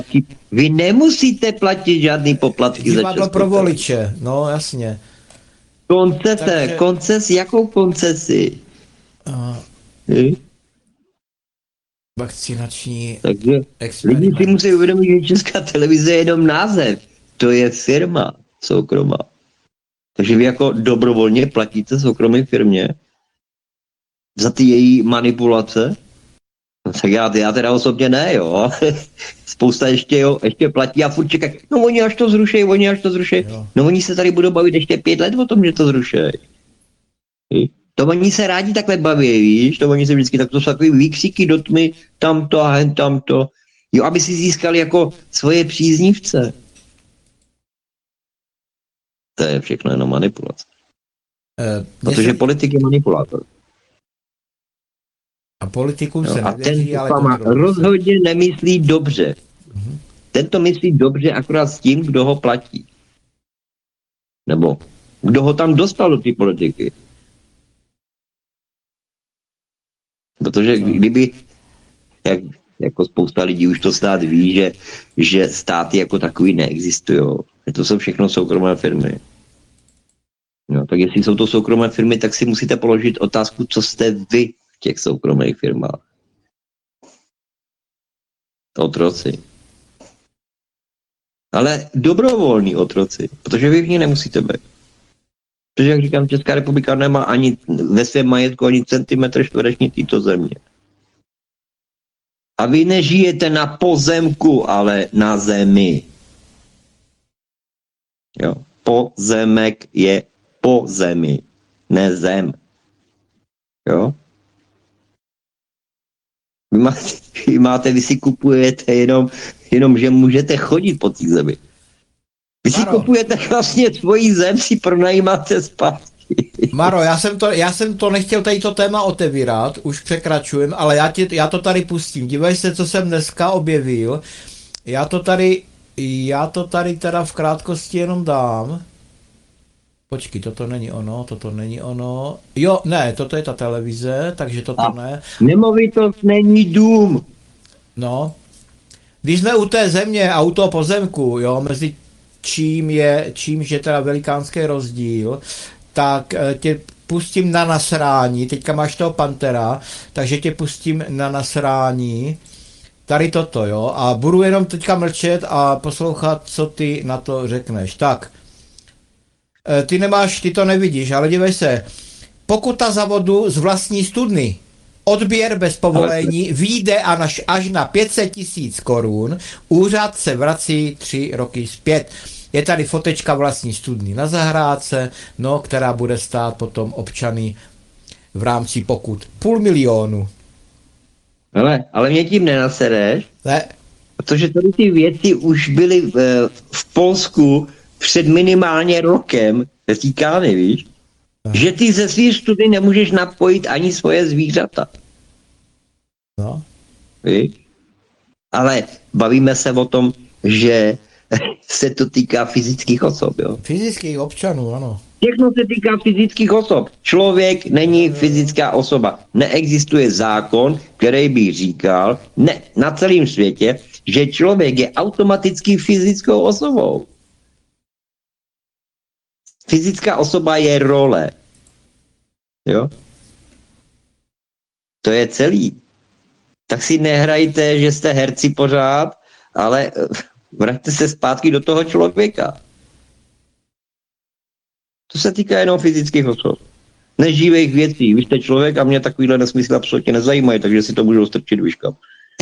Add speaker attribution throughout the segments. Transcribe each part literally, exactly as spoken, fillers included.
Speaker 1: Vy nemusíte platit žádný poplatky za
Speaker 2: Divadlo pro voliče, no jasně.
Speaker 1: Koncese,
Speaker 2: Takže...
Speaker 1: konces, jakou koncesi?
Speaker 2: Uh,
Speaker 1: hm?
Speaker 2: Vakcinační
Speaker 1: Takže
Speaker 2: experiment.
Speaker 1: lidi si musí uvědomit, že Česká televize je jenom název. To je firma soukromá. Takže vy jako dobrovolně platíte soukromé firmě za ty její manipulace? No, tak já, já teda osobně ne, jo. Spousta ještě, jo, ještě platí a furt čekají. No oni až to zrušejí, oni až to zrušejí. No oni se tady budou bavit ještě pět let o tom, že to zrušejí. To oni se rádi takhle baví, víš? To oni se vždycky tak to jsou takový výkřiky do tmy, tamto a hen tamto. Jo, aby si získali jako svoje příznivce. To je všechno jenom manipulace.
Speaker 2: Uh,
Speaker 1: Protože
Speaker 2: jestli...
Speaker 1: politik je manipulátor.
Speaker 2: A politikům se
Speaker 1: no,
Speaker 2: nevěří,
Speaker 1: a
Speaker 2: ale
Speaker 1: ten rozhodně nemyslí dobře.
Speaker 2: Uh-huh.
Speaker 1: Ten to myslí dobře akorát s tím, kdo ho platí. Nebo kdo ho tam dostal do té politiky. Protože kdyby, jak, jako spousta lidí už to stát ví, že, že státy jako takový neexistují. Že to jsou všechno soukromé firmy. No, tak jestli jsou to soukromé firmy, tak si musíte položit otázku, co jste vy v těch soukromých firmách. Otroci. Ale dobrovolní otroci, protože vy v ní nemusíte být. Protože, jak říkám, Česká republika nemá ani ve svém majetku ani centimetr čtvereční této země. A vy nežijete na pozemku, ale na zemi. Jo. Pozemek je po zemi, ne zem. Jo? Vy máte, vy, máte, vy si kupujete jenom, jenom, že můžete chodit po té zemi. Vy si
Speaker 2: Maro.
Speaker 1: kupujete vlastně svoji zem, si pronajímáte zpátky.
Speaker 2: Maro, já jsem, to, já jsem to nechtěl tady to téma otevírat, už překračujem, ale já, tě, já to tady pustím. Dívej se, co jsem dneska objevil. Já to tady, já to tady teda v krátkosti jenom dám. Počkej, toto není ono, toto není ono. Jo, ne, toto je ta televize, takže toto
Speaker 1: A
Speaker 2: ne.
Speaker 1: Nemovitost není dům.
Speaker 2: No, když jsme u té země a u toho pozemku, jo, mezi čím je, čímž je teda velikánský rozdíl, tak tě pustím na nasrání, teďka máš toho Pantera, takže tě pustím na nasrání, tady toto, jo, a budu jenom teďka mlčet a poslouchat, co ty na to řekneš. Tak, ty nemáš, ty to nevidíš, ale dívej se, pokuta za vodu z vlastní studny, odběr bez povolení, vyjde až, až na pět set tisíc korun, úřad se vrací tři roky zpět. Je tady fotečka vlastní studny na zahrádce, no, která bude stát potom občany v rámci pokut půl milionu.
Speaker 1: Ale, ale mě tím nenasereš,
Speaker 2: ne?
Speaker 1: Protože tady ty věci už byly v, v Polsku před minimálně rokem, říkány, víš? Ne. Že ty ze svých studií nemůžeš napojit ani svoje zvířata.
Speaker 2: No.
Speaker 1: Víš? Ale bavíme se o tom, že se to týká fyzických osob, jo?
Speaker 2: Fyzických občanů, ano.
Speaker 1: Všechno se týká fyzických osob. Člověk není fyzická osoba. Neexistuje zákon, který by říkal ne, na celém světě, že člověk je automaticky fyzickou osobou. Fyzická osoba je role. Jo? To je celý. Tak si nehrajte, že jste herci pořád, ale vraťte se zpátky do toho člověka. To se týká jenom fyzických osob. Neživých věcí. Vy jste člověk a mě takovýhle nesmysly absolutně nezajímají, takže si to můžou strčit vyškam.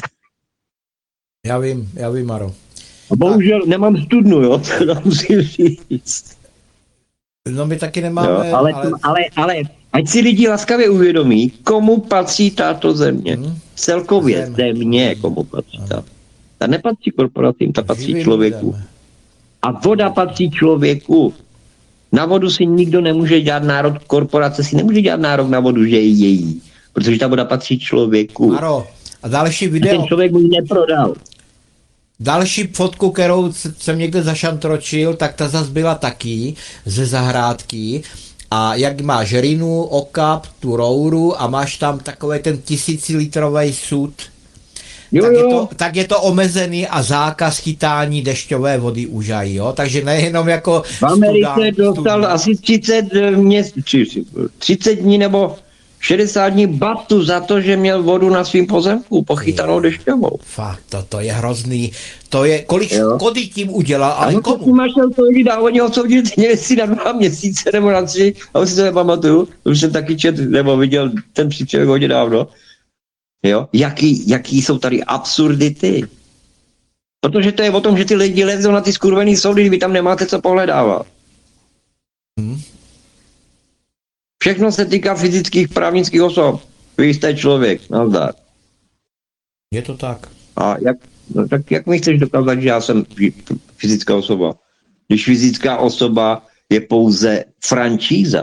Speaker 2: Já vím, já vím, Maro.
Speaker 1: A bohužel tak. Nemám studnu, jo, to musím říct.
Speaker 2: No my taky nemáme,
Speaker 1: jo, ale, ale... ale, ale ať si lidi laskavě uvědomí, komu patří tato země. Hmm. Celkově Zem. země, komu patří ta. Ta nepatří korporacím, ta patří Živým člověku. Lidem. A voda patří člověku. Na vodu si nikdo nemůže dělat nárok, korporace si nemůže dělat nárok na vodu, že je její. Protože ta voda patří člověku.
Speaker 2: Maro, a další video.
Speaker 1: A ten člověk mu ji neprodal.
Speaker 2: Další fotku, kterou jsem někde zašantročil, tak ta zas byla taky ze zahrádky. A jak máš rinu, okap, tu rouru a máš tam takový ten tisícilitrový sud.
Speaker 1: Jo,
Speaker 2: tak, je
Speaker 1: jo.
Speaker 2: to, tak je to omezený a zákaz chytání dešťové vody užají, jo? Takže nejenom jako
Speaker 1: V Americe
Speaker 2: studán-
Speaker 1: dostal
Speaker 2: studní.
Speaker 1: asi třicet, měs, třicet dní nebo šedesát dní batu za to, že měl vodu na svým pozemku, pochytanou dešťovou.
Speaker 2: Fakt, to, to je hrozný. To je, kolik
Speaker 1: Jo.
Speaker 2: škody tím udělal, ale
Speaker 1: Ano,
Speaker 2: komu?
Speaker 1: to máš to lidá, oni ho soudili si na dva měsíce nebo na tři, a už si to nepamatuju, to už jsem taky čet, nebo viděl ten příček hodně dávno. Jo? Jaký, jaký jsou tady absurdity. Protože to je o tom, že ty lidi lezou na ty skurvený soudy, vy tam nemáte co pohledávat.
Speaker 2: Hmm.
Speaker 1: Všechno se týká fyzických právnických osob. Vy jste člověk, nazdar.
Speaker 2: Je to tak.
Speaker 1: A jak, no, tak jak mi chceš dokázat, že já jsem fyzická osoba? Když fyzická osoba je pouze franšíza.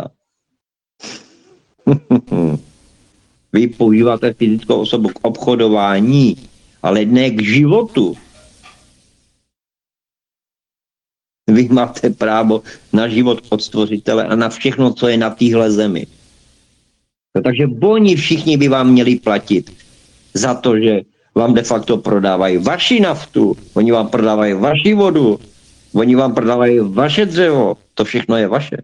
Speaker 1: Vy používáte fyzickou osobu k obchodování, ale ne k životu. Vy máte právo na život od stvořitele a na všechno, co je na téhle zemi. No, takže oni všichni by vám měli platit za to, že vám de facto prodávají vaši naftu, oni vám prodávají vaši vodu, oni vám prodávají vaše dřevo, to všechno je vaše.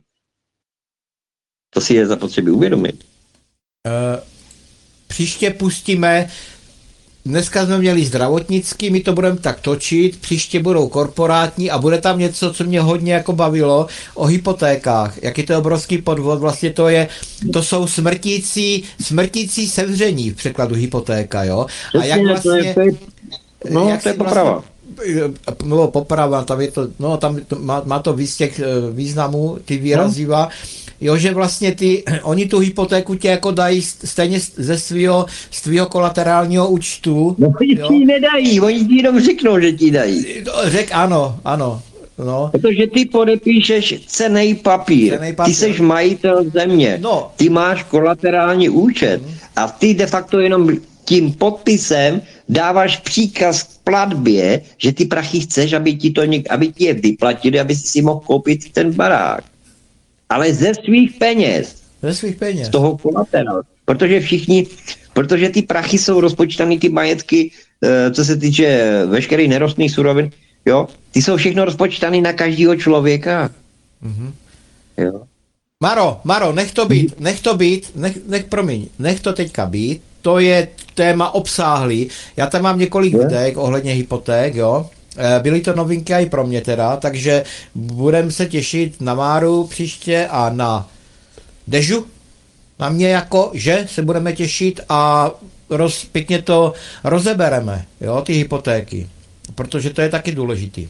Speaker 1: To si je zapotřebí uvědomit.
Speaker 2: Uh, příště pustíme, dneska jsme měli zdravotnický, my to budeme tak točit, příště budou korporátní a bude tam něco, co mě hodně jako bavilo, o hypotékách. Jak je to obrovský podvod, vlastně to je, to jsou smrtící, smrtící sevření v překladu hypotéka, jo? A jak vlastně...
Speaker 1: To je, no,
Speaker 2: jak
Speaker 1: to je
Speaker 2: si
Speaker 1: poprava.
Speaker 2: Vlastně, no, poprava, tam je to, no, tam to, má, má to víc těch významů, ty výraziva, jo, že vlastně ty, oni tu hypotéku tě jako dají stejně ze svého, z tvýho kolaterálního účtu.
Speaker 1: No, oni ti ji nedají, oni ti jenom řeknou, že ti dají.
Speaker 2: Řek, ano, ano. No.
Speaker 1: Protože ty podepíšeš cenný papír,
Speaker 2: Cennej papír.
Speaker 1: ty seš majitel země,
Speaker 2: No.
Speaker 1: ty máš kolaterální účet
Speaker 2: Hmm.
Speaker 1: a ty de facto jenom tím podpisem dáváš příkaz k platbě, že ty prachy chceš, aby ti, to něk, aby ti je vyplatili, aby si mohl koupit ten barák. Ale ze svých peněz.
Speaker 2: Ze svých peněz.
Speaker 1: Z toho kolaterálu. Protože všichni, protože ty prachy jsou rozpočtané, ty majetky, co se týče veškerých nerostných surovin, jo, ty jsou všechno rozpočtané na každého člověka.
Speaker 2: Mhm.
Speaker 1: Jo.
Speaker 2: Maro, Maro, nech to být, nech to být, nech, nech, promiň, nech to teďka být, to je téma obsáhlý, já tam mám několik videek ohledně hypoték, jo, byly to novinky i pro mě teda, takže budeme se těšit na Máru příště a na Dežu, na mě jako, že se budeme těšit a roz, pěkně to rozebereme, jo, ty hypotéky, protože to je taky důležitý.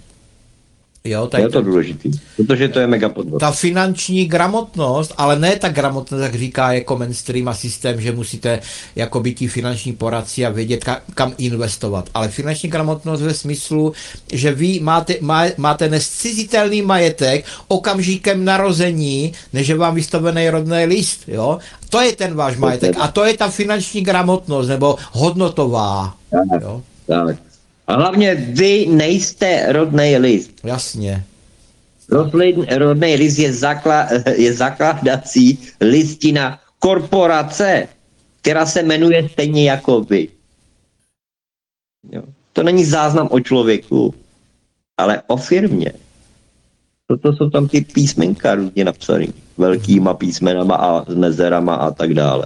Speaker 2: Jo,
Speaker 1: Je to důležitý, protože to je mega podvod.
Speaker 2: Ta finanční gramotnost, ale ne ta gramotnost, jak říká jako mainstream a systém, že musíte jako být ti finanční poradci a vědět, ka, kam investovat. Ale finanční gramotnost ve smyslu, že vy máte, má, máte nescizitelný majetek okamžikem narození, než je vám vystavený rodný list. Jo? To je ten váš majetek a to je ta finanční gramotnost nebo hodnotová. Jo?
Speaker 1: Tak. A hlavně vy nejste rodný list.
Speaker 2: Jasně.
Speaker 1: Rodný, rodný list je, zakla, je zakládací listina korporace, která se jmenuje stejně jako vy. Jo. To není záznam o člověku, ale o firmě. Proto jsou tam ty písmenka různě napsané. Velkýma písmenama a s mezerama a tak dále.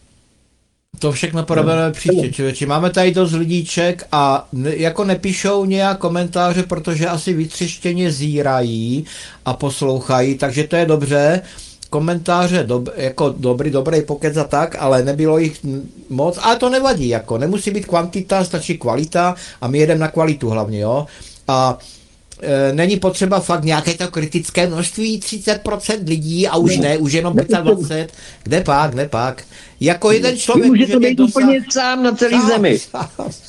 Speaker 2: To všechno probereme příště, člověči. Máme tady dost lidíček a ne, jako nepíšou nějak komentáře, protože asi vytřeštěně zírají a poslouchají, takže to je dobře. Komentáře dob, jako dobrý, dobrý pokec a tak, ale nebylo jich moc, ale to nevadí, jako nemusí být kvantita, stačí kvalita a my jedeme na kvalitu hlavně, jo. A e, není potřeba fakt nějaké to kritické množství, třicet procent lidí a už ne, už jenom dvacet pět, kde pak, kde pak. Jako jeden člověk
Speaker 1: může to být
Speaker 2: dosah...
Speaker 1: úplně sám na celý
Speaker 2: sám,
Speaker 1: zemi.
Speaker 2: Sám.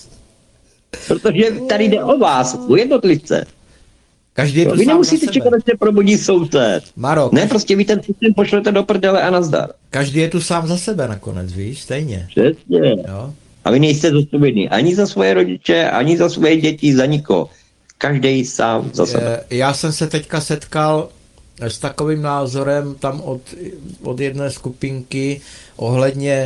Speaker 1: Protože tady jde o vás, o jednotlivce.
Speaker 2: Každý je to
Speaker 1: Vy
Speaker 2: sám
Speaker 1: nemusíte
Speaker 2: za
Speaker 1: čekat,
Speaker 2: sebe.
Speaker 1: až se probudí soused.
Speaker 2: Maro,
Speaker 1: Ne,
Speaker 2: každý,
Speaker 1: prostě vy ten systém pošlete do prdele a nazdar.
Speaker 2: každý je tu sám za sebe nakonec, víš, stejně.
Speaker 1: Přesně.
Speaker 2: Jo?
Speaker 1: A vy nejste zodpovědní ani za svoje rodiče, ani za svoje děti, za nikoho. Každý sám za sebe.
Speaker 2: E, Já jsem se teďka setkal s takovým názorem tam od, od jedné skupinky ohledně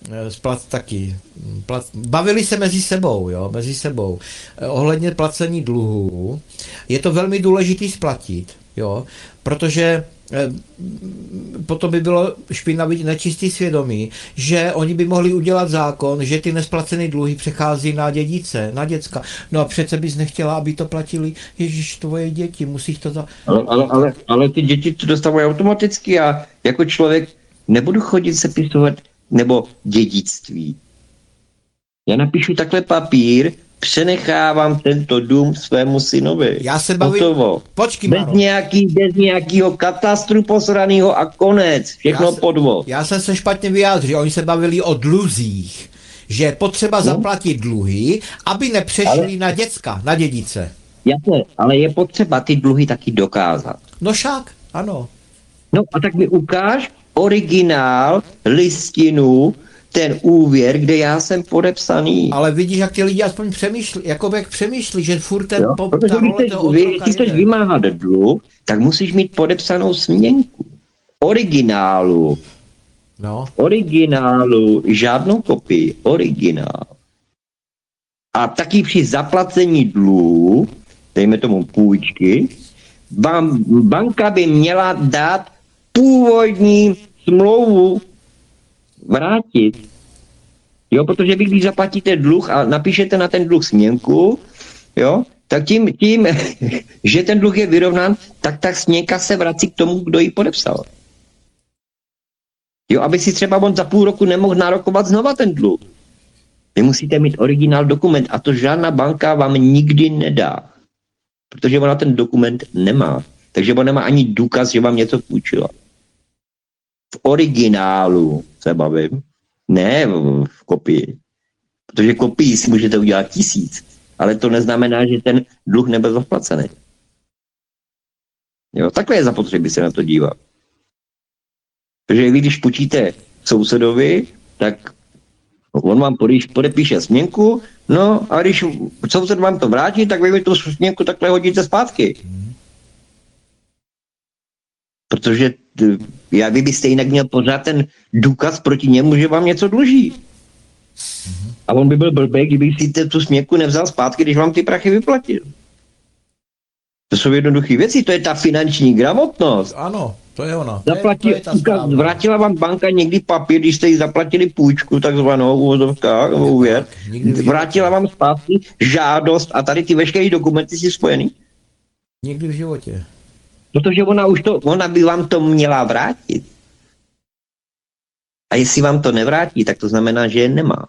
Speaker 2: splat taky. Plat, bavili se mezi sebou, jo, mezi sebou. Eh, ohledně placení dluhů. Je to velmi důležitý splatit, jo, protože eh, potom by bylo špinavý nečistý svědomí, že oni by mohli udělat zákon, že ty nesplacené dluhy přechází na dědice, na děcka. No a přece bys nechtěla, aby to platili, Ježíš, tvoje děti, musíš to za...
Speaker 1: Ale, ale, ale, ale ty děti to dostávají automaticky a jako člověk nebudu chodit sepisovat nebo dědictví. Já napíšu takhle papír, přenechávám tento dům svému synovi.
Speaker 2: Já se bavím...
Speaker 1: Hotovo.
Speaker 2: Počkej,
Speaker 1: Bez,
Speaker 2: Maro.
Speaker 1: nějaký, bez nějakého katastru posraného a konec. Všechno
Speaker 2: Já se-
Speaker 1: podvod.
Speaker 2: Já jsem se špatně vyjádřil, oni se bavili o dluzích, že je potřeba
Speaker 1: No.
Speaker 2: zaplatit dluhy, aby nepřešli
Speaker 1: Ale-
Speaker 2: na děcka, na dědice.
Speaker 1: Jasně, ale je potřeba ty dluhy taky dokázat.
Speaker 2: No však, ano.
Speaker 1: No a tak mi ukáž originál, listinu, ten úvěr, kde já jsem podepsaný.
Speaker 2: Ale vidíš, jak ty lidi aspoň přemýšlí, jako jak přemýšlí, že furt ten
Speaker 1: Jo?
Speaker 2: po,
Speaker 1: Protože
Speaker 2: ta
Speaker 1: když
Speaker 2: role
Speaker 1: chceš,
Speaker 2: toho
Speaker 1: vy,
Speaker 2: otroka
Speaker 1: ty chceš
Speaker 2: jede.
Speaker 1: vymáhat dluh, tak musíš mít podepsanou směnku. Originálu.
Speaker 2: No,
Speaker 1: Originálu, žádnou kopii, originál. A taky při zaplacení dluhu, dejme tomu půjčky, vám banka by měla dát původní smlouvu vrátit. Jo, protože vy, když zaplatíte dluh a napíšete na ten dluh směnku, jo, tak tím, tím, že ten dluh je vyrovnán, tak ta směnka se vrací k tomu, kdo ji podepsal. Jo, aby si třeba on za půl roku nemohl nárokovat znova ten dluh. Vy musíte mít originál dokument a to žádná banka vám nikdy nedá. Protože ona ten dokument nemá. Takže ona nemá ani důkaz, že vám něco půjčila. V originálu se bavím, ne v, v kopii. Protože kopii si můžete udělat tisíc, ale to neznamená, že ten dluh nebyl zaplacený. Jo, takhle je zapotřebí se na to dívat. Protože vy, když půjčíte sousedovi, tak on vám podepíše, podepíše směnku, no a když soused vám to vrátí, tak vy mi tu směnku takhle hodíte zpátky. Protože t- já vy byste jinak měl pořád ten důkaz proti němu, že vám něco dluží. A on by byl blbý, kdyby si te- tu směnku nevzal zpátky, když vám ty prachy vyplatil. To jsou jednoduché věci, to je ta finanční gramotnost.
Speaker 2: ano, to je ona. To je, to
Speaker 1: Zaplatí,
Speaker 2: je ta správná.
Speaker 1: vrátila vám banka někdy papír, když jste jí zaplatili půjčku, takzvanou uvozovkách, úvěr,
Speaker 2: Nikdy v
Speaker 1: vrátila vám zpátky žádost a tady ty veškeré dokumenty si spojený?
Speaker 2: Nikdy v životě.
Speaker 1: Protože ona už to, ona by vám to měla vrátit. A jestli vám to nevrátí, tak to znamená, že je nemá.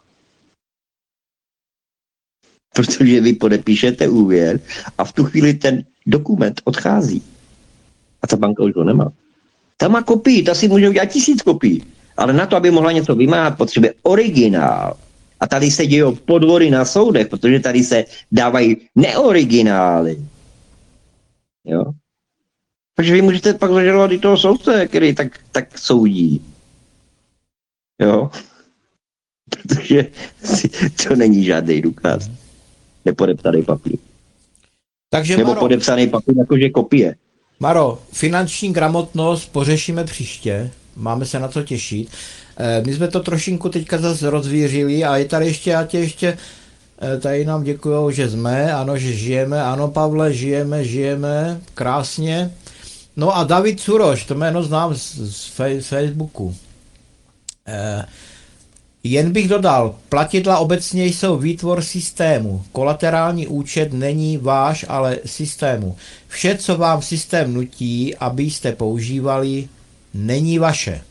Speaker 1: Protože vy podepíšete úvěr a v tu chvíli ten dokument odchází. A ta banka už ho nemá. Ta má kopii, ta si může udělat tisíc kopií. Ale na to, aby mohla něco vymáhat, potřebuje originál. A tady se dějí podvody na soudech, protože tady se dávají neoriginály. Jo? Takže vy můžete pak zažalovat i toho soudce, který tak, tak soudí. Jo? Protože to není žádný důkaz. Nepodepsaný papír.
Speaker 2: Takže
Speaker 1: Nebo
Speaker 2: Maro,
Speaker 1: podepsaný papír jakože kopie.
Speaker 2: Maro, finanční gramotnost pořešíme příště, máme se na co těšit. Eh, My jsme to trošinku teďka zase rozvířili a je tady ještě, já tě ještě, eh, tady nám děkujou, že jsme, ano, že žijeme, ano Pavle, žijeme, žijeme, krásně. No a David Curoš, to jméno znám z, z, fej- z Facebooku. Eh, Jen bych dodal, platidla obecně jsou výtvor systému. Kolaterální účet není váš, ale systému. Vše, co vám systém nutí, abyste používali, není vaše.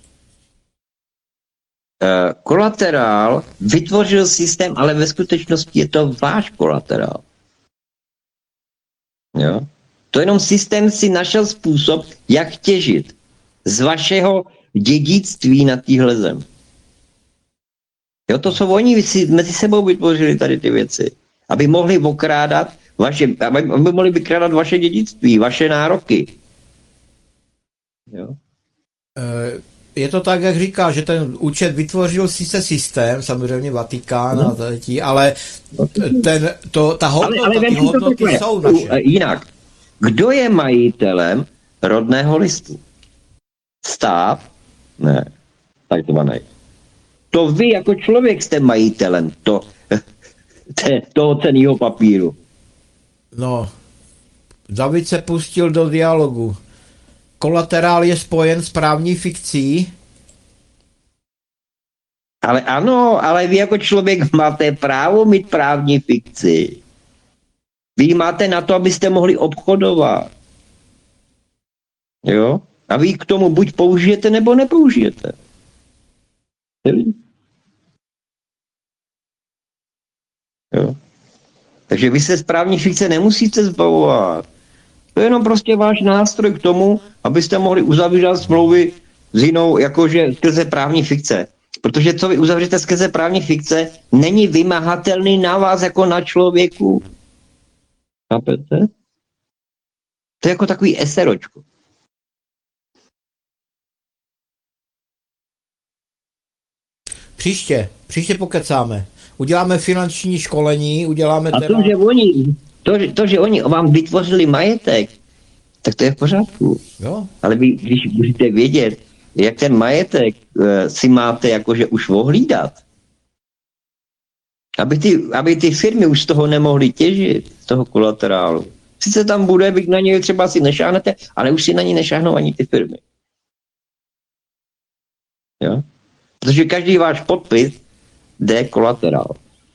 Speaker 1: Uh, kolaterál vytvořil systém, ale ve skutečnosti je to váš kolaterál. Jo? To jenom systém si našel způsob, jak těžit z vašeho dědictví na téhle zem. Jo, to jsou oni si mezi sebou vytvořili tady ty věci, aby mohli okrádat vaše, aby, aby mohli vykrádat vaše dědictví, vaše nároky. Jo?
Speaker 2: Eh, Je to tak, jak říká, že ten účet vytvořil sice systém, samozřejmě Vatikán a tady, ale ten, to, ta hodnota,
Speaker 1: ale, ale
Speaker 2: ty
Speaker 1: vem si to
Speaker 2: hodnoty
Speaker 1: takhle.
Speaker 2: jsou
Speaker 1: U-
Speaker 2: naše.
Speaker 1: Jinak, kdo je majitelem rodného listu? Stát? Ne, takzvaný. to vy jako člověk jste majitelem to, te, toho cenného papíru.
Speaker 2: No, David se pustil do dialogu. Kolaterál je spojen s právní fikcí?
Speaker 1: Ale ano, ale vy jako člověk máte právo mít právní fikci. Vy ji máte na to, abyste mohli obchodovat. Jo? A vy k tomu buď použijete, nebo nepoužijete. Jo? Takže vy se z právní fikce nemusíte zbavovat. To je jenom prostě váš nástroj k tomu, abyste mohli uzavírat smlouvy s jinou, jakože skrze právní fikce. Protože co vy uzavřete skrze právní fikce, není vymahatelný na vás jako na člověku. Chápete? To je jako takový eseročko.
Speaker 2: Příště, příště pokecáme. Uděláme finanční školení, uděláme
Speaker 1: A
Speaker 2: teda...
Speaker 1: to, že oni, to, že- to, že oni vám vytvořili majetek, tak to je v pořádku.
Speaker 2: Jo?
Speaker 1: Ale vy, když budete vědět, jak ten majetek uh, si máte jakože už ohlídat, aby ty, aby ty firmy už z toho nemohly těžit, z toho kolaterálu. Sice tam bude, vy na něj třeba si nešáhnete, ale už si na ní nešáhnou ani ty firmy. Jo? Protože každý váš podpis jde kolaterál.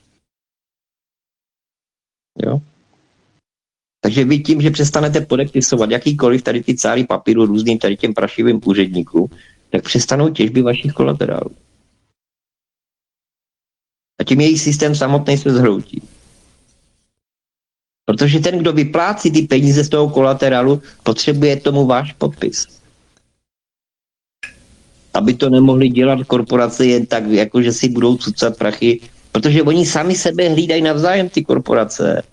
Speaker 1: Jo? Takže vy tím, že přestanete podepisovat jakýkoliv tady ty cáry papíru různým tady těm prašivým úředníkům, tak přestanou těžby vašich kolaterálů. A tím jejich systém samotný se zhroutí. Protože ten, kdo vyplácí ty peníze z toho kolaterálu, potřebuje tomu váš podpis. Aby to nemohli dělat korporace jen tak, jako že si budou cucat prachy, protože oni sami sebe hlídají navzájem, ty korporace.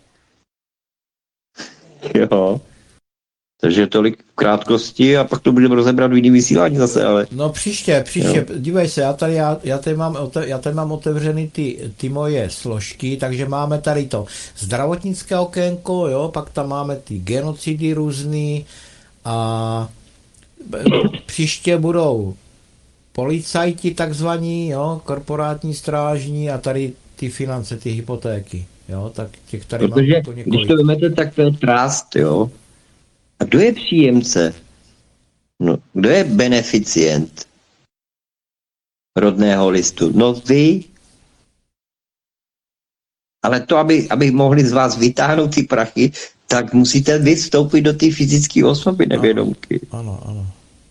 Speaker 1: Jo. Takže tolik v krátkosti a pak to budeme rozebrat v jiný vysílání zase, ale...
Speaker 2: No příště, příště, jo. Dívej se, já tady, já, já tady mám, ote, já tady mám otevřený ty, ty moje složky, takže máme tady to zdravotnické okénko, jo, pak tam máme ty genocidy různý a příště budou policajti takzvaní, jo, korporátní strážní a tady ty finance, ty hypotéky, jo, tak těch tady
Speaker 1: Protože
Speaker 2: mám to několik.
Speaker 1: když to vemete, tak to je trást, jo. A kdo je příjemce? No, kdo je beneficient rodného listu? No vy. Ale to, aby, aby mohli z vás vytáhnout ty prachy, tak musíte vy vstoupit do té fyzické osoby nevědomky.
Speaker 2: Ano, ano.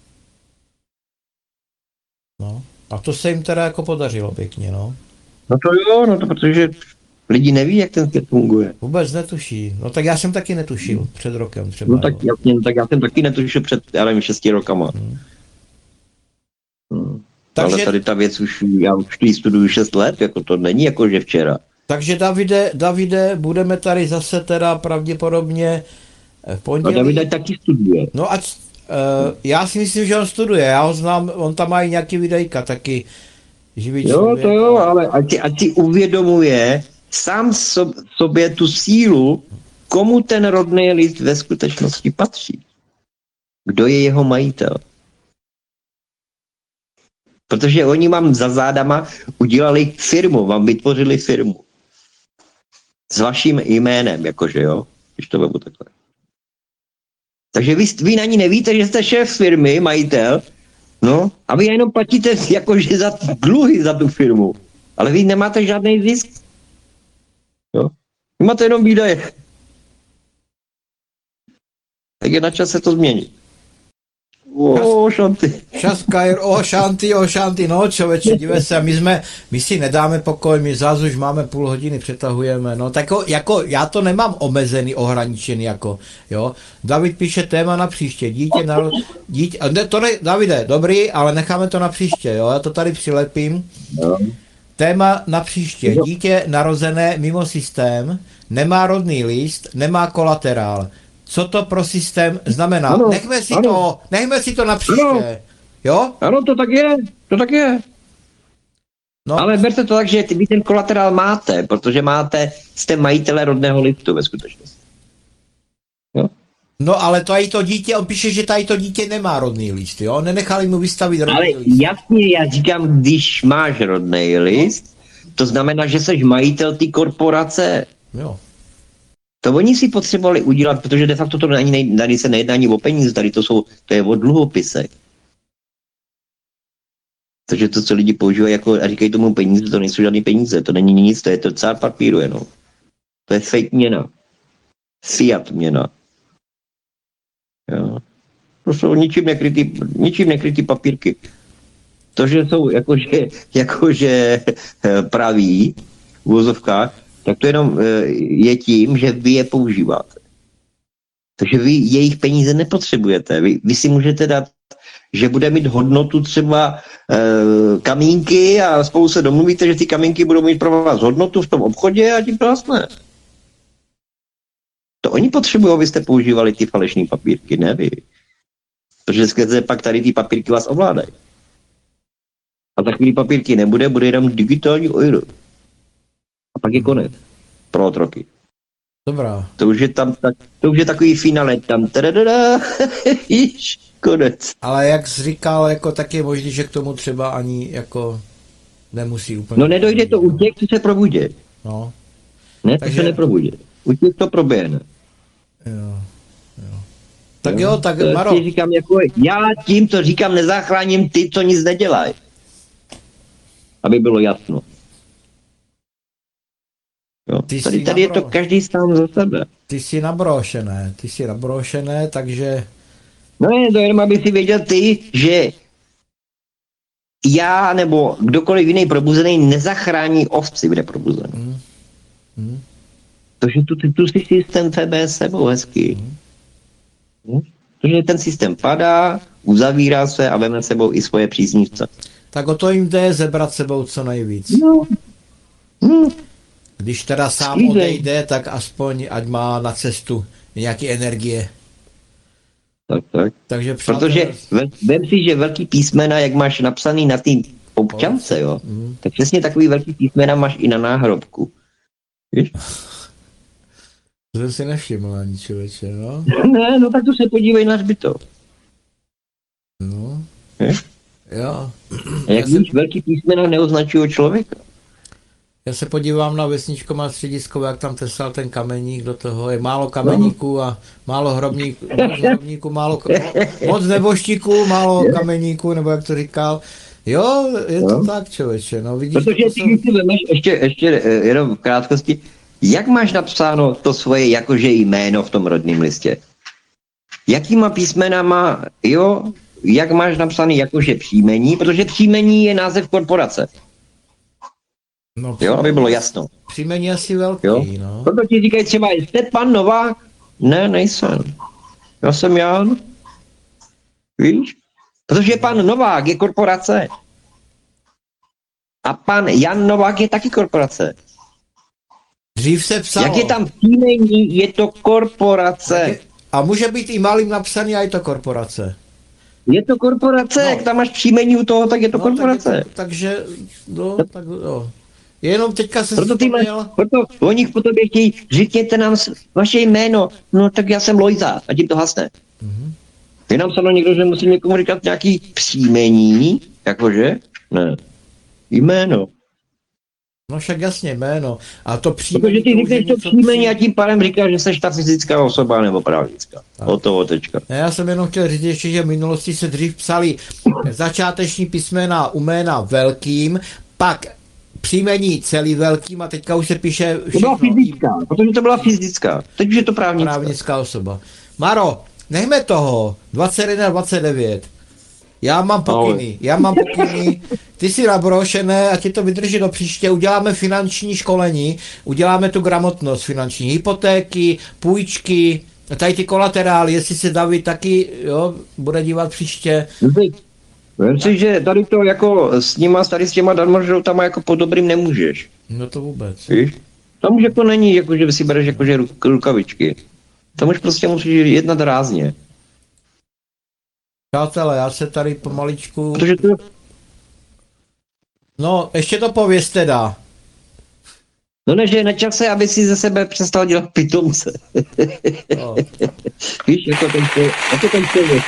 Speaker 2: No. A to se jim teda jako podařilo pěkně, no.
Speaker 1: No to jo, no to protože lidi neví, jak ten svět funguje.
Speaker 2: Vůbec netuší. No tak já jsem taky netušil hmm. před rokem třeba.
Speaker 1: No tak, jasně, no, tak já jsem taky netušil před, já nevím, šesti rokama. Hmm. Hmm. Takže... Ale tady ta věc už, já už ji studuju šest let, jako to není jako, že včera.
Speaker 2: Takže Davide, Davide, budeme tady zase teda pravděpodobně v pondělí.
Speaker 1: No Davide taky studuje.
Speaker 2: No ať, uh, já si myslím, že on studuje, já ho znám, on tam má i nějaký videjka taky. Živý
Speaker 1: jo,
Speaker 2: člověk.
Speaker 1: to jo, ale ať si, ať si uvědomuje sám sob, sobě tu sílu, komu ten rodný list ve skutečnosti patří. Kdo je jeho majitel. Protože oni vám za zádama udělali firmu, vám vytvořili firmu. S vaším jménem, jakože jo, když to vemu takhle. Takže vy, vy na ní nevíte, že jste šéf firmy, majitel, no, a vy jenom platíte jakože za dluhy za tu firmu. Ale vy nemáte žádný zisk. Jo? Vy máte jenom výdaje. Tak je na čas se to změnit. O, šanty.
Speaker 2: Šaskajer, o šanty, o šanty, no člověče, dívej se, my jsme, my si nedáme pokoj, my zás už máme půl hodiny, přetahujeme, no tak jako, jako, já to nemám omezený, ohraničený, jako, jo. David píše téma na příště, dítě na, dítě, ne, to ne, Davide, dobrý, ale necháme to na příště, jo, já to tady přilepím. No. Téma na příště, dítě narozené mimo systém, nemá rodný list, nemá kolaterál. Co to pro systém znamená? Ano, nechme si ano. to, nechme si to na příště, ano. Jo?
Speaker 1: Ano, to tak je, to tak je. No. Ale berte to tak, že vy ten kolaterál máte, protože máte, jste majitele rodného listu ve skutečnosti. Jo?
Speaker 2: No ale to i to dítě, on píše, že tady to dítě nemá rodný list, jo? Nenechali mu vystavit rodný
Speaker 1: Ale
Speaker 2: list.
Speaker 1: jasně, já říkám, když máš rodný list, to znamená, že jsi majitel té korporace.
Speaker 2: Jo.
Speaker 1: To oni si potřebovali udělat, protože de facto to ani nej, tady se nejedná ani o peníze, tady to jsou, to je o dluhopisech. Takže to, co lidi používají jako, a říkají tomu peníze, to nejsou žádné peníze, to není nic, to je to cár papíru jenom. To je fake měna. Fiat měna. Jo. To jsou ničím nekrytý, ničím nekrytý papírky. To, že jsou jakože, jakože praví v uvozovkách, tak to jenom je tím, že vy je používáte. Takže vy jejich peníze nepotřebujete. Vy, vy si můžete dát, že bude mít hodnotu třeba e, kamínky a spolu se domluvíte, že ty kamínky budou mít pro vás hodnotu v tom obchodě a tím to jasné. To oni potřebují, abyste používali ty falešné papírky, ne vy. Protože skrze pak tady ty papírky vás ovládají. A za chvíli papírky nebude, bude jenom digitální euro. A pak je konec. Pro otroky.
Speaker 2: Dobrá.
Speaker 1: To už je tam, tak, to už je takový finále, tam tadadada, již, konec.
Speaker 2: Ale jak jsi říkal, jako tak je možný, že k tomu třeba ani jako nemusí úplně...
Speaker 1: No nedojde to u těch, co se probudí.
Speaker 2: No.
Speaker 1: Ne,
Speaker 2: Takže...
Speaker 1: to se neprobudí. U těch to proběhne.
Speaker 2: Jo, jo. Tak jo, tak
Speaker 1: to
Speaker 2: Maro.
Speaker 1: Říkám, jako, já tím to říkám, nezachráním ty, co nic nedělají. Aby bylo jasno. Jo.
Speaker 2: Ty
Speaker 1: Tady,
Speaker 2: jsi
Speaker 1: tady je
Speaker 2: nabro-
Speaker 1: to každý sám za sebe.
Speaker 2: Ty jsi nabrošené, ty jsi nabrošené, takže...
Speaker 1: No je to jenom, aby si věděl ty, že já nebo kdokoliv jiný probuzený nezachrání ovci, kde probuzený.
Speaker 2: Hmm. Hmm.
Speaker 1: Takže tu, tu, tu si systém F B S sebou hezký.
Speaker 2: Hmm.
Speaker 1: Hmm? Protože ten systém padá, uzavírá se a veme sebou i svoje příznivce.
Speaker 2: Tak o to jim jde zebrat sebou co nejvíc.
Speaker 1: No. Hmm.
Speaker 2: Když teda sám
Speaker 1: Skýdej.
Speaker 2: odejde, tak aspoň ať má na cestu nějaké energie.
Speaker 1: Tak, tak.
Speaker 2: Takže přátelé...
Speaker 1: Protože vem, vem si, že velký písmena, jak máš napsaný na té občance, jo,
Speaker 2: Hmm.
Speaker 1: tak přesně takový velký písmena máš i na náhrobku. Víš?
Speaker 2: To jsem si nevšiml ani, člověče, no.
Speaker 1: Ne, no tak to se podívej na hřbitov.
Speaker 2: No.
Speaker 1: Je?
Speaker 2: Jo.
Speaker 1: A jak
Speaker 2: Já se-
Speaker 1: víš, velký písmena neoznačují člověka.
Speaker 2: Já se podívám na vesničkové středisko, jak tam tesal ten kameník do toho. Je málo kameníků a málo hrobníků, moc hrobníků, málo, moc neboštíků, málo kameníků, nebo jak to říkal. Jo, je to
Speaker 1: No.
Speaker 2: tak, člověče, no vidíš,
Speaker 1: Protože
Speaker 2: to
Speaker 1: ty,
Speaker 2: jsou...
Speaker 1: když si vemeš, ještě, ještě eh, jenom v krátkosti, jak máš napsáno to svoje jakože jméno v tom rodném listě? Jakýma písmenama, jo, jak máš napsaný jakože příjmení, protože příjmení je název korporace,
Speaker 2: No,
Speaker 1: jo, aby bylo jasno.
Speaker 2: příjmení asi velký,
Speaker 1: Jo?
Speaker 2: no.
Speaker 1: Proto ti říkají třeba, jste pan Novák? Ne, nejsem. Já jsem Jan. Víš? Protože pan Novák je korporace. A pan Jan Novák je taky korporace.
Speaker 2: Dřív se psalo.
Speaker 1: Jak je tam příjmení, je to korporace.
Speaker 2: A může být i malým napsaný, a je to korporace.
Speaker 1: Je to korporace,
Speaker 2: No.
Speaker 1: jak tam máš příjmení u toho, tak je to
Speaker 2: No,
Speaker 1: korporace.
Speaker 2: Tak je to, takže, no, tak jo. Jenom teďka jsem
Speaker 1: Proto,
Speaker 2: si
Speaker 1: ty máš,
Speaker 2: vzpomněl,
Speaker 1: proto oni po tobě chtějí, řekněte nám s- vaše jméno. No tak já jsem Lojza a tím to hasne.
Speaker 2: Mhm.
Speaker 1: Je nám psáno někdo, že musím někomu říkat nějaký příjmení, jakože? Ne. Jméno.
Speaker 2: no však jasně, jméno. A to příjmení...
Speaker 1: Protože ty
Speaker 2: to už je
Speaker 1: říkáš to
Speaker 2: něco
Speaker 1: příjmení
Speaker 2: při-
Speaker 1: a tím pádem říkáš, že jsi ta fyzická osoba nebo právnická.
Speaker 2: Tak.
Speaker 1: O to tečka.
Speaker 2: Ne, já jsem jenom chtěl říct ještě, že v minulosti se dřív psali začáteční písmena u jména velkým, pak příjmení celý velkým a teďka už se píše
Speaker 1: To byla
Speaker 2: všechno.
Speaker 1: fyzická, protože to byla fyzická. Teď už je to právnická.
Speaker 2: Právnická osoba. Maro, nechme toho. dvacet jedna dvacet devět. Já mám pokyny, já mám pokyny, ty si nabrošené a ti to vydrží do příště, uděláme finanční školení, uděláme tu gramotnost finanční, hypotéky, půjčky, tady ty kolaterály, jestli se David taky, jo, bude dívat příště.
Speaker 1: Vem si, že tady to jako s nima, tady s těma darmožroutama jako po dobrým nemůžeš.
Speaker 2: No to vůbec.
Speaker 1: Víš? Tam už jako není, jako že si bereš jakože ruk, rukavičky. Tam už prostě musíš jednat rázně.
Speaker 2: Přátelé, já se tady pomaličku...
Speaker 1: Protože to,
Speaker 2: No, ještě to pověz teda.
Speaker 1: no ne, že je na čase, aby si ze sebe přestal dělat pitomce.
Speaker 2: No.
Speaker 1: Víš, jako ten, jako ten člověk.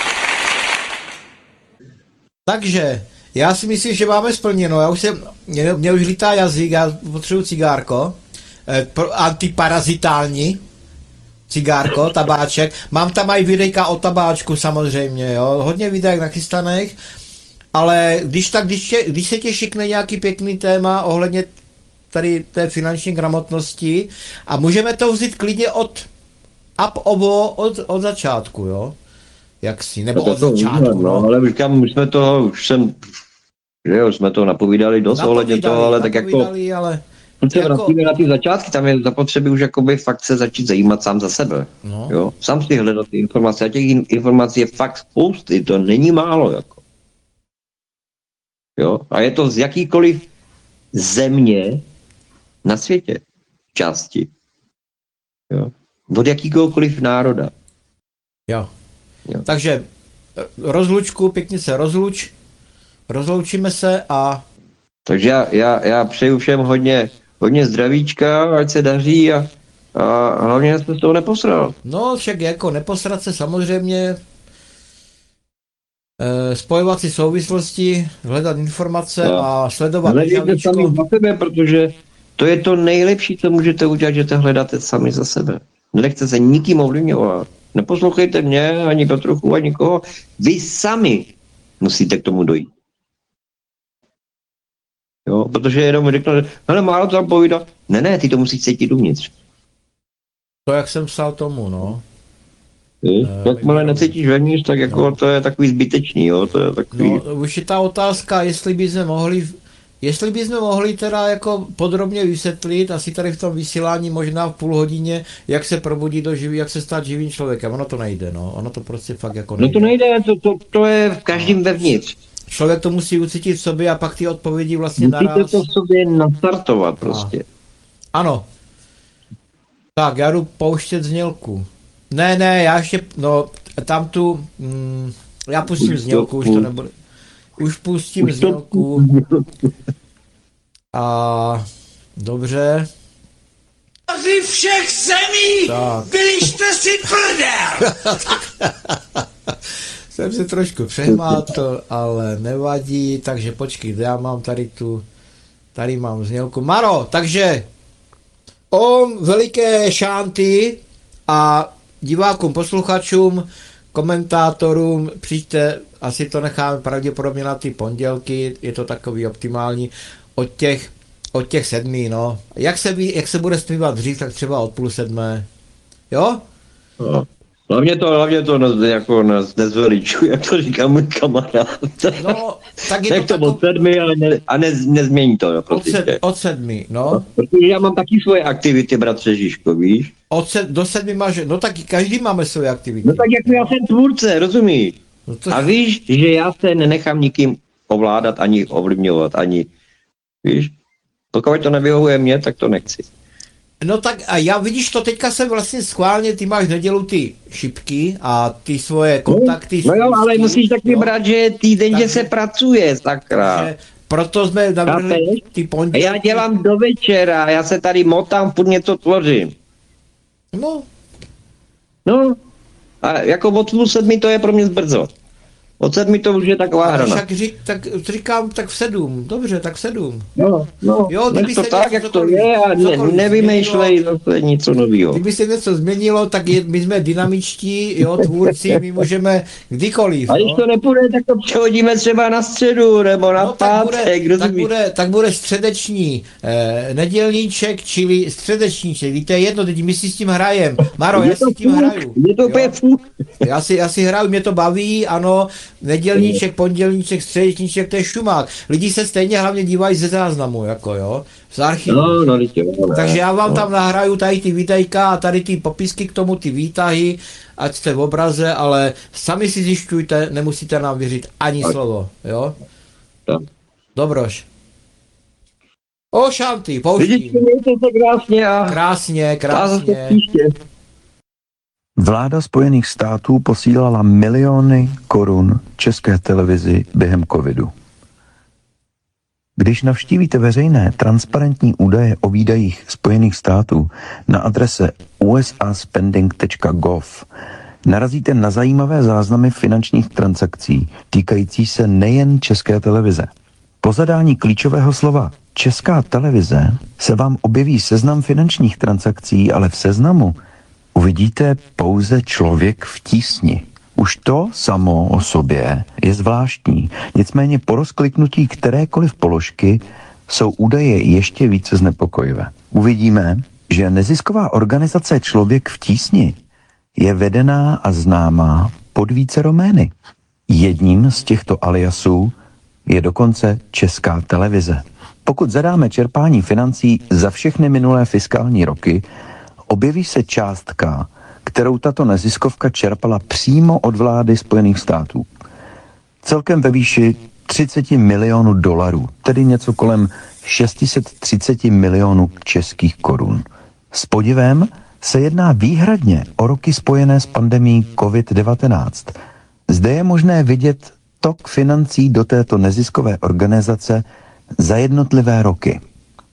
Speaker 2: Takže, já si myslím, že máme splněno. Já už jsem, mě, mě už lítá jazyk, já potřebuji cigárko. Eh, pro, antiparazitální cigárko, tabáček. Mám tam i videjka o tabáčku samozřejmě, jo. Hodně videek nachystaných. Ale když, tak, když, tě, když se tě šikne nějaký pěkný téma ohledně tady té finanční gramotnosti a můžeme to vzít klidně od up ovo, od, od začátku, jo? Jak si, nebo
Speaker 1: to
Speaker 2: od
Speaker 1: to
Speaker 2: začátku,
Speaker 1: no, no. Ale říkám, už jsme toho, už jsem, že jo, jsme to napovídali dost ohledně toho, ale tak jako,
Speaker 2: ale
Speaker 1: se
Speaker 2: jako,
Speaker 1: vracíme na ty začátky, tam je zapotřebí už jakoby fakt se začít zajímat sám za sebe,
Speaker 2: no.
Speaker 1: Jo? Sám si hledat ty informace a těch informací je fakt spousty, to není málo, jako. Jo? A je to z jakýkoliv země na světě, části. Jo? Od jakýkoliv národa.
Speaker 2: Jo.
Speaker 1: Jo.
Speaker 2: Takže rozlučku, pěkně se rozluč, rozloučíme se a...
Speaker 1: Takže já, já, já přeju všem hodně, hodně zdravíčka, ať se daří a, a hlavně jste z toho neposral.
Speaker 2: No, však jako neposrat se samozřejmě, e, spojovat si souvislosti, hledat informace
Speaker 1: no.
Speaker 2: a sledovat
Speaker 1: Hledejte sami za sebe, protože to je to nejlepší, co můžete udělat, že to hledáte sami za sebe. Nenechte se nikým ovlivňovat. Neposlouchejte mě, ani Petruchu, ani nikoho. Vy sami musíte k tomu dojít. Jo, protože jenom řeknu, že hele, málo to tam povídat. Ne, ne, ty to musíš cítit uvnitř.
Speaker 2: To, jak jsem psal tomu, no.
Speaker 1: Jakmile necítíš vevnitř, tak jako no. To je takový zbytečný, jo, to je takový...
Speaker 2: No, už je ta otázka, jestli bychom mohli, jestli bychom mohli teda jako podrobně vysvětlit, asi tady v tom vysílání možná v půl hodině, jak se probudit do živý, jak se stát živým člověkem, ono to nejde, no, ono to prostě fakt jako nejde.
Speaker 1: No to nejde, to, to, to je v každém no. vevnitř.
Speaker 2: Člověk to musí ucítit v sobě a pak ty odpovědi vlastně
Speaker 1: Musíte
Speaker 2: naraz...
Speaker 1: Musíte to v sobě nastartovat prostě.
Speaker 2: A. Ano. Tak, já jdu pouštět znělku. Ne, ne, já ještě, no, tam tu, mm, já pustím už znělku, to, už to nebude. Už pustím už znělku. A dobře.
Speaker 3: Vy všech zemí,
Speaker 2: tak.
Speaker 3: byli jste si prdel!
Speaker 2: Jsem se trošku přehmátl, ale nevadí, takže počkej, já mám tady tu, tady mám znělku. Maro, takže om veliké šanty a divákům, posluchačům, komentátorům, přijďte, asi to necháme pravděpodobně na ty pondělky, je to takový optimální, od těch, od těch sedmi, no. Jak se, jak se bude zpívat dřív, tak třeba od půl sedmé, jo?
Speaker 1: No. Hlavně to, hlavně to nás, jako nás nezveličuje, jak to říká můj kamarád.
Speaker 2: No, tak je
Speaker 1: tak
Speaker 2: to,
Speaker 1: to od sedmi, ale ne, a ne, nezmění to. No,
Speaker 2: od, sed, od sedmi, no.
Speaker 1: no. Protože já mám taky svoje aktivity, bratře Žižko, víš?
Speaker 2: Od sed, do sedmi máš, no tak každý máme svoje aktivity.
Speaker 1: No tak jako já jsem tvůrce, rozumíš?
Speaker 2: No to...
Speaker 1: A víš, že já se nenechám nikým ovládat, ani ovlivňovat, ani, víš? Pokud to nevyhovuje mně, tak to nechci.
Speaker 2: No tak a já vidíš to, teďka jsem vlastně schválně, ty máš v nedělu ty šipky a ty svoje kontakty.
Speaker 1: No, no jo, ale musíš taky brát, že je týden, že se pracuje, sakra.
Speaker 2: Že proto jsme navrhli ty pondělky.
Speaker 1: Já dělám do večera, já se tady motám, furt něco tvořím.
Speaker 2: No.
Speaker 1: No, a jako od půl sedmi to je pro mě zbrzo. Od sedmi to už je taková hrana.
Speaker 2: Tak, řík, tak říkám, tak v sedm, dobře, tak v sedm.
Speaker 1: No, no,
Speaker 2: jo,
Speaker 1: nech to tak, jak to je a ne, nevymýšlej zase něco nového.
Speaker 2: Kdyby se něco změnilo, tak je, my jsme dynamičtí, jo, tvůrci, my můžeme kdykoliv.
Speaker 1: A když to nepůjde, tak to přehodíme třeba na středu, nebo na no, pátek,
Speaker 2: tak, tak, bude, tak bude středeční eh, nedělníček, čili středečníček, víte, jedno, teď my si s tím hrajem. Maro, já si s tím hraju.
Speaker 1: Je to úplně fuk.
Speaker 2: Já si, já si hraju, mě to baví, ano, nedělníček, pondělníček, středečníček, to je šumák. Lidi se stejně hlavně dívají ze záznamu, jako jo, z archivu.
Speaker 1: No, no, tě, no,
Speaker 2: Takže já vám
Speaker 1: no.
Speaker 2: tam nahraju tady ty videjka a tady ty popisky k tomu, ty výtahy, ať jste v obraze, ale sami si zjišťujte, nemusíte nám věřit ani tak. Slovo, jo?
Speaker 1: Tak.
Speaker 2: Dobroš. O, šanty, pouštím.
Speaker 1: Vidíte, mějte se krásně a...
Speaker 2: Krásně, krásně.
Speaker 4: Vláda Spojených států posílala miliony korun České televizi během covidu. Když navštívíte veřejné transparentní údaje o výdajích Spojených států na adrese u s a spending tečka gov, narazíte na zajímavé záznamy finančních transakcí týkající se nejen České televize. Po zadání klíčového slova Česká televize se vám objeví seznam finančních transakcí, ale v seznamu uvidíte pouze Člověk v tísni. Už to samo o sobě je zvláštní, nicméně po rozkliknutí kterékoliv položky jsou údaje ještě více znepokojivé. Uvidíme, že nezisková organizace Člověk v tísni je vedená a známá pod vícero jmény. Jedním z těchto aliasů je dokonce Česká televize. Pokud zadáme čerpání financí za všechny minulé fiskální roky, objeví se částka, kterou tato neziskovka čerpala přímo od vlády Spojených států. Celkem ve výši třicet milionů dolarů, tedy něco kolem šest set třicet milionů českých korun. S podivem se jedná výhradně o roky spojené s pandemií covid devatenáct. Zde je možné vidět tok financí do této neziskové organizace za jednotlivé roky.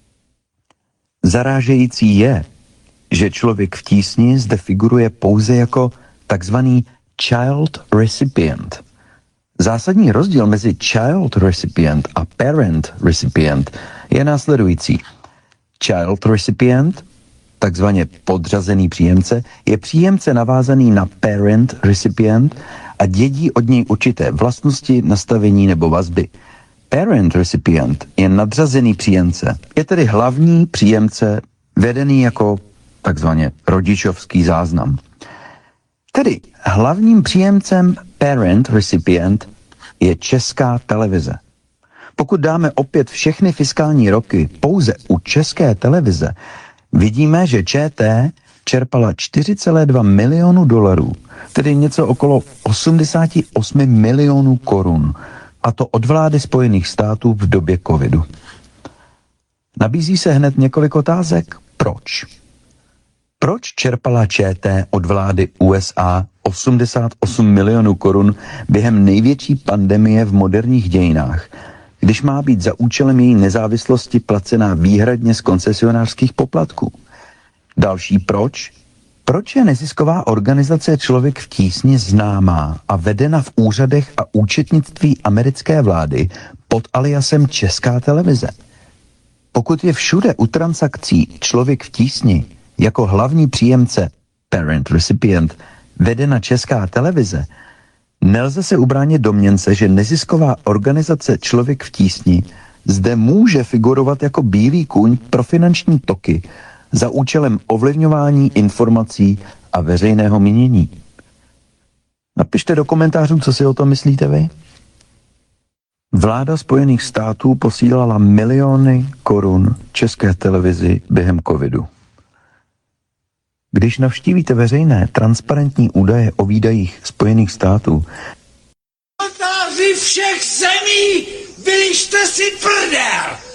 Speaker 4: Zarážející je, že Člověk v tísni zde figuruje pouze jako takzvaný child recipient. Zásadní rozdíl mezi child recipient a parent recipient je následující. Child recipient, takzvaně podřazený příjemce, je příjemce navázaný na parent recipient a dědí od něj určité vlastnosti, nastavení nebo vazby. Parent recipient je nadřazený příjemce, je tedy hlavní příjemce vedený jako takzvaně rodičovský záznam. Tedy hlavním příjemcem parent recipient je Česká televize. Pokud dáme opět všechny fiskální roky pouze u České televize, vidíme, že ČT čerpala čtyři celé dva milionu dolarů, tedy něco okolo osmdesát osm milionů korun, a to od vlády Spojených států v době covidu. Nabízí se hned několik otázek. Proč? Proč čerpala ČT od vlády U S A osmdesát osm milionů korun během největší pandemie v moderních dějinách, když má být za účelem její nezávislosti placená výhradně z koncesionářských poplatků? Další proč? Proč je nezisková organizace Člověk v tísni známá a vedena v úřadech a účetnictví americké vlády pod aliasem Česká televize? Pokud je všude u transakcí Člověk v tísni jako hlavní příjemce parent recipient vedena Česká televize, nelze se ubránit domněnce, že nezisková organizace Člověk v tísni zde může figurovat jako bílý kůň pro finanční toky za účelem ovlivňování informací a veřejného mínění. Napište do komentářů, co si o tom myslíte vy. Vláda Spojených států posílala miliony korun České televizi během covidu. Když navštívíte veřejné transparentní údaje o výdajích Spojených států,
Speaker 3: Notáři všech zemí, vylište si prdel!